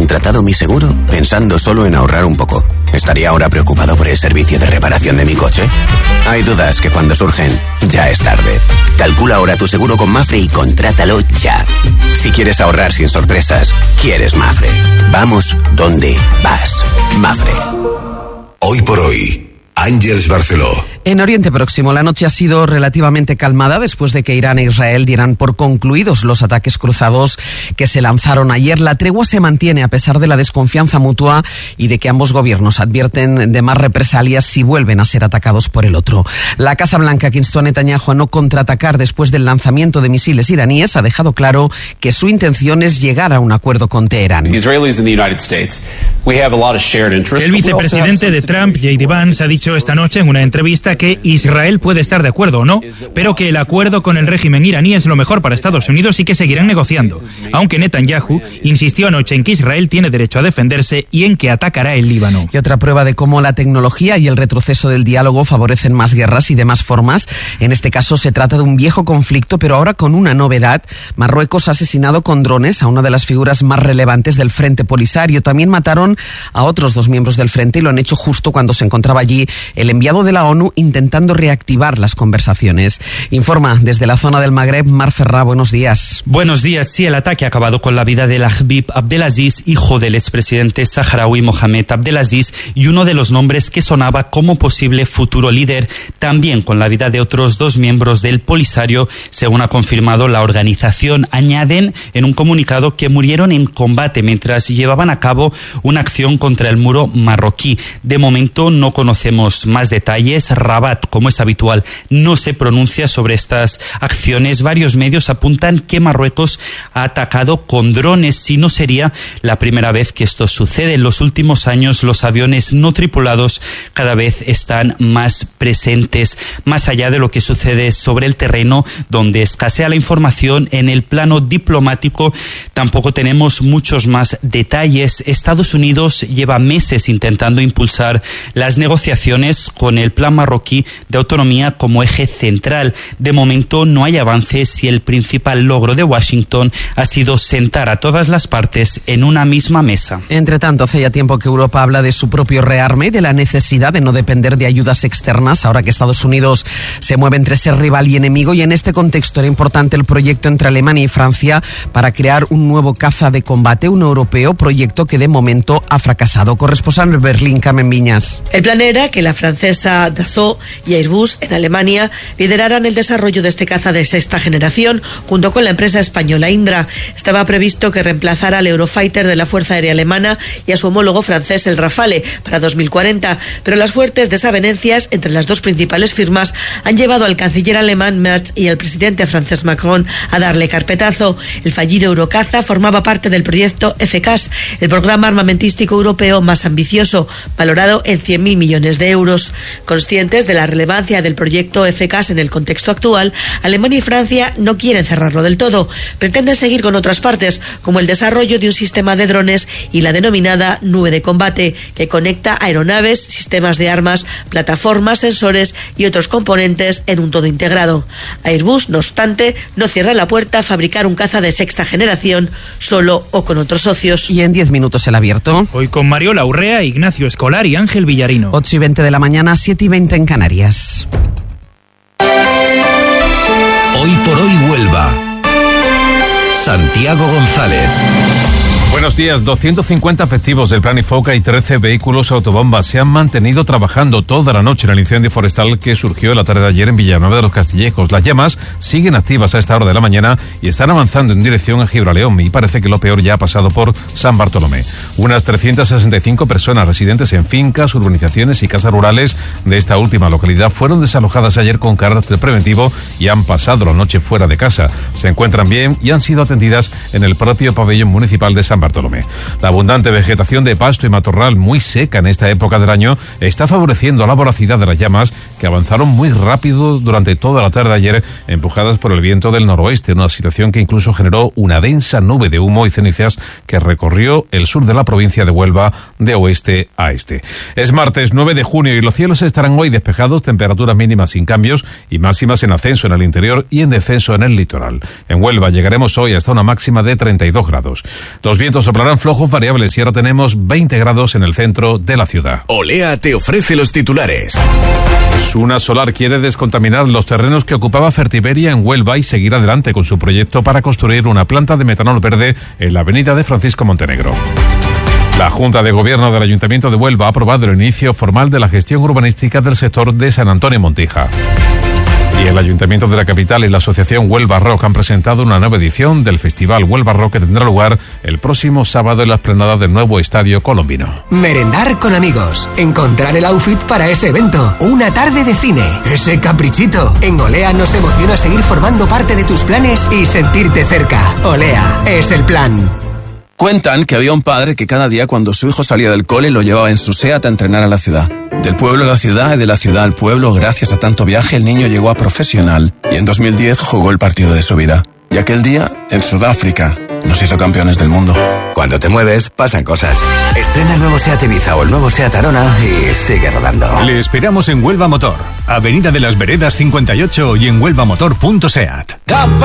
contratado mi seguro pensando solo en ahorrar un poco. ¿Estaría ahora preocupado por el servicio de reparación de mi coche? Hay dudas que cuando surgen, ya es tarde. Calcula ahora tu seguro con Mapfre y contrátalo ya. Si quieres ahorrar sin sorpresas, quieres Mapfre. Vamos donde vas. Mapfre. Hoy por hoy, Àngels Barceló. En Oriente Próximo, la noche ha sido relativamente calmada después de que Irán e Israel dieran por concluidos los ataques cruzados que se lanzaron ayer. La tregua se mantiene a pesar de la desconfianza mutua y de que ambos gobiernos advierten de más represalias si vuelven a ser atacados por el otro. La Casa Blanca, que instó a Netanyahu a no contraatacar después del lanzamiento de misiles iraníes, ha dejado claro que su intención es llegar a un acuerdo con Teherán. El vicepresidente de Trump, J.D. Vance, ha dicho esta noche en una entrevista que Israel puede estar de acuerdo o no, pero que el acuerdo con el régimen iraní es lo mejor para Estados Unidos y que seguirán negociando, aunque Netanyahu insistió anoche en que Israel tiene derecho a defenderse y en que atacará el Líbano. Y otra prueba de cómo la tecnología y el retroceso del diálogo favorecen más guerras y de más formas. En este caso se trata de un viejo conflicto, pero ahora con una novedad. Marruecos ha asesinado con drones a una de las figuras más relevantes del Frente Polisario. También mataron a otros 2 miembros del Frente y lo han hecho justo cuando se encontraba allí el enviado de la ONU intentando reactivar las conversaciones. Informa desde la zona del Magreb, Mar Ferrá, buenos días. Buenos días. Sí, el ataque ha acabado con la vida del Habib Abdelaziz, hijo del expresidente saharaui Mohamed Abdelaziz, y uno de los nombres que sonaba como posible futuro líder, también con la vida de otros 2 miembros del Polisario, según ha confirmado la organización. Añaden en un comunicado que murieron en combate mientras llevaban a cabo una acción contra el muro marroquí. De momento no conocemos más detalles. Rabat, como es habitual, no se pronuncia sobre estas acciones. Varios medios apuntan que Marruecos ha atacado con drones, si no sería la primera vez que esto sucede. En los últimos años los aviones no tripulados cada vez están más presentes. Más allá de lo que sucede sobre el terreno, donde escasea la información, en el plano diplomático tampoco tenemos muchos más detalles. Estados Unidos lleva meses intentando impulsar las negociaciones con el plan marroquí de autonomía como eje central. De momento no hay avances y el principal logro de Washington ha sido sentar a todas las partes en una misma mesa. Entre tanto, hace ya tiempo que Europa habla de su propio rearme y de la necesidad de no depender de ayudas externas, ahora que Estados Unidos se mueve entre ser rival y enemigo, y en este contexto era importante el proyecto entre Alemania y Francia para crear un nuevo caza de combate, un europeo, proyecto que de momento ha fracasado. Corresponsal en Berlín, Carmen Viñas. El plan era que la francesa Dassault y Airbus en Alemania lideraran el desarrollo de este caza de 6ª generación junto con la empresa española Indra. Estaba previsto que reemplazara al Eurofighter de la Fuerza Aérea Alemana y a su homólogo francés el Rafale para 2040, pero las fuertes desavenencias entre las 2 principales firmas han llevado al canciller alemán Merz y al presidente francés Macron a darle carpetazo. El fallido Eurocaza formaba parte del proyecto FCAS, el programa armamentístico europeo más ambicioso, valorado en 100.000 millones de euros. Conscientes de la relevancia del proyecto FCAS en el contexto actual, Alemania y Francia no quieren cerrarlo del todo. Pretenden seguir con otras partes, como el desarrollo de un sistema de drones y la denominada nube de combate, que conecta aeronaves, sistemas de armas, plataformas, sensores y otros componentes en un todo integrado. Airbus, no obstante, no cierra la puerta a fabricar un caza de 6ª generación, solo o con otros socios. Y en 10 minutos el abierto. Hoy con Mariola Urrea, Ignacio Escolar y Ángel Villarino. 8:20 de la mañana, 7:20 en Canarias. Hoy por hoy Huelva. Santiago González. Buenos días. 250 efectivos del Plan IFOCA y 13 vehículos autobombas se han mantenido trabajando toda la noche en el incendio forestal que surgió la tarde de ayer en Villanueva de los Castillejos. Las llamas siguen activas a esta hora de la mañana y están avanzando en dirección a Gibraleón, y parece que lo peor ya ha pasado por San Bartolomé. Unas 365 personas residentes en fincas, urbanizaciones y casas rurales de esta última localidad fueron desalojadas ayer con carácter preventivo y han pasado la noche fuera de casa. Se encuentran bien y han sido atendidas en el propio pabellón municipal de San Bartolomé. La abundante vegetación de pasto y matorral, muy seca en esta época del año, está favoreciendo la voracidad de las llamas, que avanzaron muy rápido durante toda la tarde de ayer, empujadas por el viento del noroeste, una situación que incluso generó una densa nube de humo y cenizas que recorrió el sur de la provincia de Huelva de oeste a este. Es martes 9 de junio y los cielos estarán hoy despejados, temperaturas mínimas sin cambios y máximas en ascenso en el interior y en descenso en el litoral. En Huelva llegaremos hoy hasta una máxima de 32 grados. Los vientos vientos soplarán flojos variables y ahora tenemos 20 grados en el centro de la ciudad. Olea te ofrece los titulares. Suna Solar quiere descontaminar los terrenos que ocupaba Fertiberia en Huelva y seguir adelante con su proyecto para construir una planta de metanol verde en la avenida de Francisco Montenegro. La Junta de Gobierno del Ayuntamiento de Huelva ha aprobado el inicio formal de la gestión urbanística del sector de San Antonio Montija. Y el Ayuntamiento de la capital y la Asociación Huelva Rock han presentado una nueva edición del Festival Huelva Rock que tendrá lugar el próximo sábado en la explanada del nuevo Estadio Colombino. Merendar con amigos, encontrar el outfit para ese evento, una tarde de cine, ese caprichito. En Olea nos emociona seguir formando parte de tus planes y sentirte cerca. Olea es el plan. Cuentan que había un padre que cada día cuando su hijo salía del cole lo llevaba en su SEAT a entrenar a la ciudad. Del pueblo a la ciudad y de la ciudad al pueblo, gracias a tanto viaje, el niño llegó a profesional y en 2010 jugó el partido de su vida. Y aquel día, en Sudáfrica, nos hizo campeones del mundo. Cuando te mueves, pasan cosas. Estrena el nuevo SEAT Ibiza o el nuevo SEAT Arona y sigue rodando. Le esperamos en Huelva Motor, Avenida de las Veredas 58 y en huelvamotor.seat.